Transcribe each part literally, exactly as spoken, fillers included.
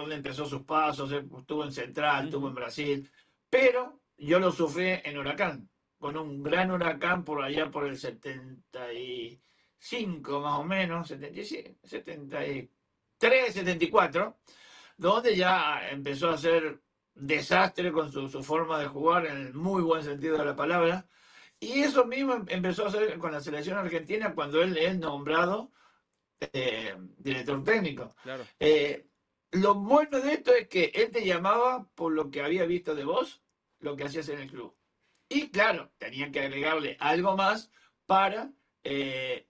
dónde empezó sus pasos, él estuvo en Central, estuvo Ujú. en Brasil, pero yo lo sufrí en Huracán, con un gran Huracán por allá por el setenta y cinco más o menos, setenta y cinco, setenta y tres, setenta y cuatro, donde ya empezó a hacer desastre con su, su forma de jugar en el muy buen sentido de la palabra. Y eso mismo em- empezó a hacer con la selección argentina cuando él es nombrado eh, director técnico. Claro. Eh, lo bueno de esto es que él te llamaba por lo que había visto de vos, lo que hacías en el club. Y claro, tenían que agregarle algo más para, eh,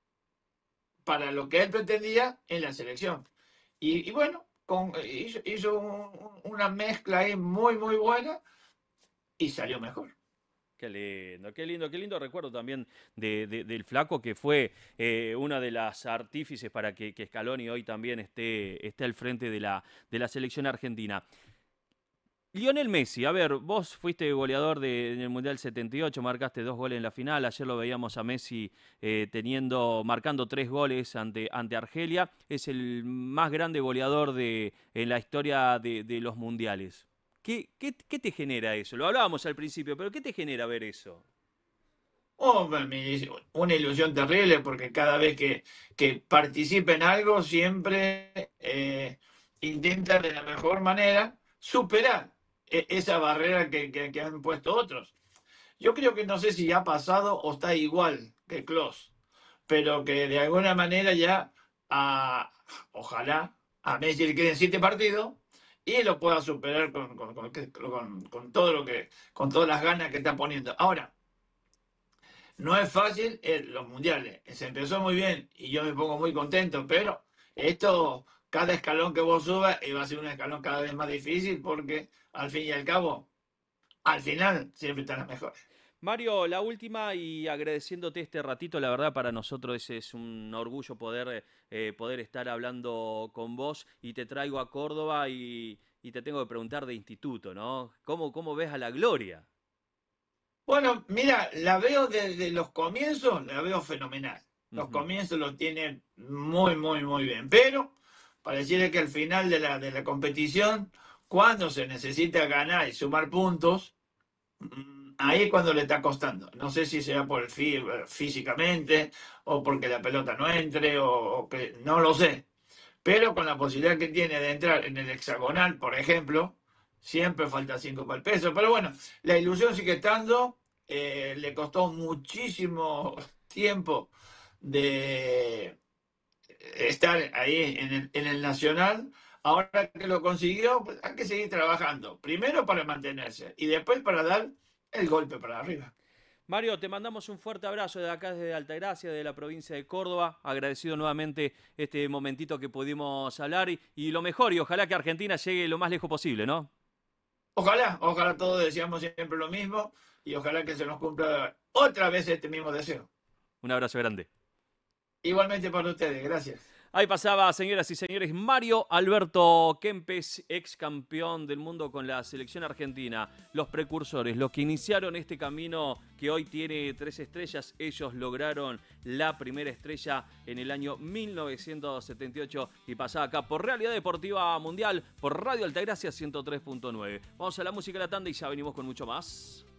para lo que él pretendía en la selección. Y, y bueno, con, hizo, hizo un- una mezcla ahí muy, muy buena y salió mejor. Qué lindo, qué lindo, qué lindo recuerdo también de, de- del Flaco, que fue eh, una de las artífices para que, que Scaloni hoy también esté, esté al frente de la, de la selección argentina. Lionel Messi, a ver, vos fuiste goleador de, en el Mundial setenta y ocho, marcaste dos goles en la final, ayer lo veíamos a Messi eh, teniendo, marcando tres goles ante, ante Argelia, es el más grande goleador de, en la historia de, de los mundiales. ¿Qué, qué, ¿Qué te genera eso? Lo hablábamos al principio, pero ¿qué te genera ver eso? Oh, me- me- una ilusión terrible porque cada vez que, que participa en algo siempre eh, intenta de la mejor manera superar e- esa barrera que, que- que han puesto otros. Yo creo que no sé si ya ha pasado o está igual que Klose, pero que de alguna manera ya, a, ojalá, a Messi le queden siete partidos y lo pueda superar con, con, con- con- con todo lo que, con todas las ganas que está poniendo. Ahora, no es fácil eh, los mundiales. Se empezó muy bien y yo me pongo muy contento, pero esto, cada escalón que vos subas, eh, va a ser un escalón cada vez más difícil porque al fin y al cabo, al final siempre están las mejores. Mario, la última y agradeciéndote este ratito, la verdad para nosotros es, es un orgullo poder, eh, poder estar hablando con vos y te traigo a Córdoba y, y te tengo que preguntar de instituto, ¿no? ¿Cómo, cómo ves a la Gloria? Bueno, mira, la veo desde los comienzos, la veo fenomenal. Los Ujú. comienzos lo tienen muy, muy, muy bien. Pero pareciera que al final de la, de la competición, cuando se necesita ganar y sumar puntos, mm, ahí es cuando le está costando. No sé si sea por el fí- físicamente o porque la pelota no entre o, o que no lo sé. Pero con la posibilidad que tiene de entrar en el hexagonal, por ejemplo, siempre falta cinco para el peso. Pero bueno, la ilusión sigue estando. Eh, le costó muchísimo tiempo de estar ahí en el, en el Nacional. Ahora que lo consiguió, pues hay que seguir trabajando. Primero para mantenerse y después para dar el golpe para arriba. Mario, te mandamos un fuerte abrazo de acá desde Altagracia, de la provincia de Córdoba. Agradecido nuevamente este momentito que pudimos hablar y, y lo mejor, y ojalá que Argentina llegue lo más lejos posible, ¿no? Ojalá, ojalá todos deseamos siempre lo mismo y ojalá que se nos cumpla otra vez este mismo deseo. Un abrazo grande. Igualmente para ustedes, gracias. Ahí pasaba, señoras y señores, Mario Alberto Kempes, ex campeón del mundo con la selección argentina. Los precursores, los que iniciaron este camino que hoy tiene tres estrellas. Ellos lograron la primera estrella en el año mil novecientos setenta y ocho y pasaba acá por Realidad Deportiva Mundial, por Radio Altagracia ciento tres punto nueve. Vamos a la música de la tanda y ya venimos con mucho más.